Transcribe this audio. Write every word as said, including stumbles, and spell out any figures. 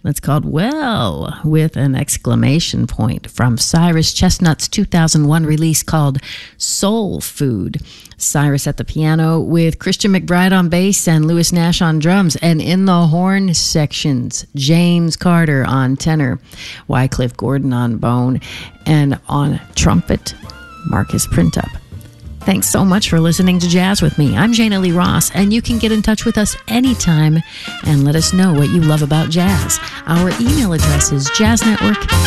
That's called Well, with an exclamation point, from Cyrus Chestnut's two thousand one release called Soul Food. Cyrus at the piano with Christian McBride on bass and Lewis Nash on drums. And in the horn sections, James Carter on tenor, Wycliffe Gordon on bone, and on trumpet, Marcus Printup. Thanks so much for listening to Jazz with me. I'm Jana Lee Ross, and you can get in touch with us anytime and let us know what you love about jazz. Our email address is jazznetwork